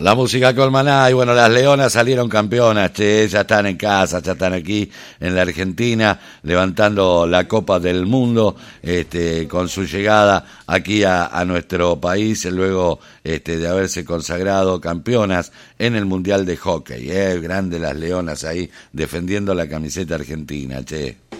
La música Colmaná, y bueno, las Leonas salieron campeonas, che, ya están en casa, ya están aquí en la Argentina, levantando la Copa del Mundo, con su llegada aquí a nuestro país, luego de haberse consagrado campeonas en el Mundial de Hockey, grande las Leonas ahí, defendiendo la camiseta argentina, che.